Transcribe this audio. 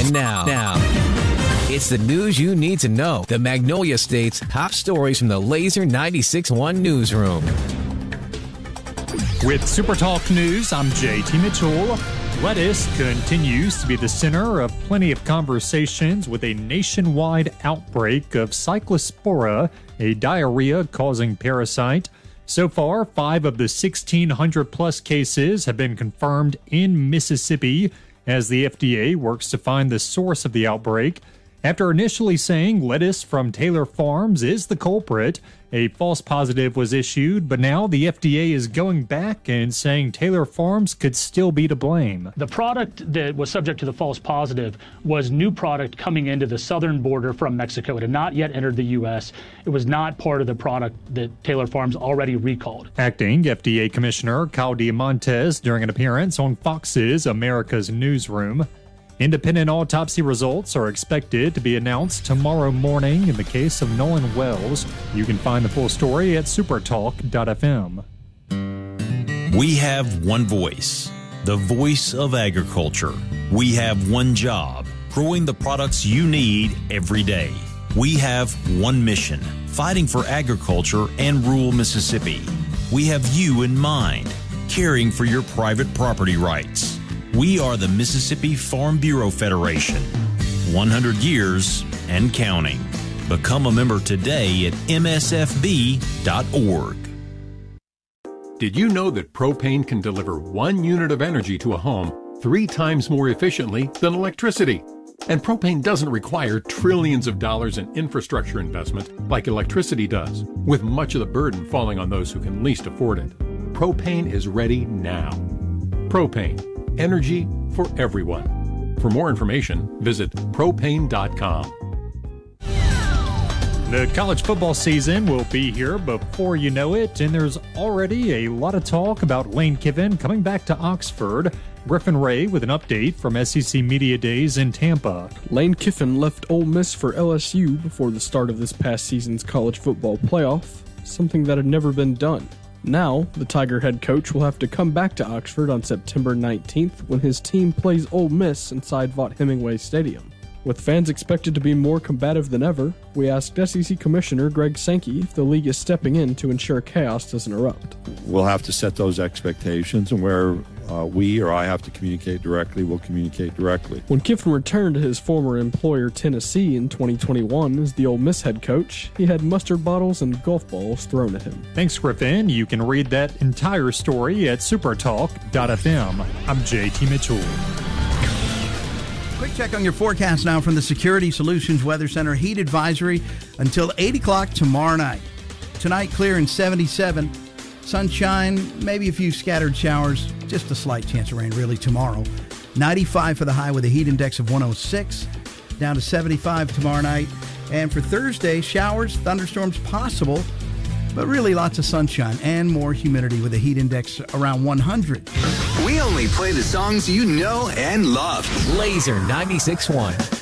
And now, it's the news you need to know. The Magnolia State's top stories from the Laser 96.1 newsroom. With Super Talk News, I'm JT Mitchell. Lettuce continues to be the center of plenty of conversations with a nationwide outbreak of Cyclospora, a diarrhea-causing parasite. So far, 5 of the 1,600-plus cases have been confirmed in Mississippi as the FDA works to find the source of the outbreak. After initially saying lettuce from Taylor Farms is the culprit, a false positive was issued, but now the FDA is going back and saying Taylor Farms could still be to blame. The product that was subject to the false positive was new product coming into the southern border from Mexico. It had not yet entered the U.S. It was not part of the product that Taylor Farms already recalled. Acting FDA Commissioner Kyle Diamontes during an appearance on Fox's America's Newsroom. Independent autopsy results are expected to be announced tomorrow morning in the case of Nolan Wells. You can find the full story at supertalk.fm. We have one voice, the voice of agriculture. We have one job, growing the products you need every day. We have one mission, fighting for agriculture and rural Mississippi. We have you in mind, caring for your private property rights. We are the Mississippi Farm Bureau Federation. 100 years and counting. Become a member today at msfb.org. Did you know that propane can deliver 1 unit of energy to a home 3 times more efficiently than electricity? And propane doesn't require trillions of dollars in infrastructure investment like electricity does, with much of the burden falling on those who can least afford it. Propane is ready now. Propane. Energy for everyone. For more information, visit propane.com. The college football season will be here before you know it, and there's already a lot of talk about Lane Kiffin coming back to Oxford. Griffin Ray with an update from SEC Media Days in Tampa. Lane Kiffin left Ole Miss for LSU before the start of this past season's college football playoff, something that had never been done. Now, the Tiger head coach will have to come back to Oxford on September 19th when his team plays Ole Miss inside Vaught-Hemingway Stadium. With fans expected to be more combative than ever, we asked SEC Commissioner Greg Sankey if the league is stepping in to ensure chaos doesn't erupt. We'll have to set those expectations, and where we or I have to communicate directly, we'll communicate directly. When Kiffin returned to his former employer Tennessee in 2021 as the Ole Miss head coach, he had mustard bottles and golf balls thrown at him. Thanks, Griffin. You can read that entire story at supertalk.fm. I'm JT Mitchell. Quick check on your forecast now from the Security Solutions Weather Center. Heat advisory until 8 o'clock tomorrow night. Tonight, clear and 77. Sunshine, maybe a few scattered showers. Just a slight chance of rain, really, tomorrow. 95 for the high with a heat index of 106. Down to 75 tomorrow night. And for Thursday, showers, thunderstorms possible, but really lots of sunshine and more humidity with a heat index around 100. We only play the songs you know and love. Laser 96.1.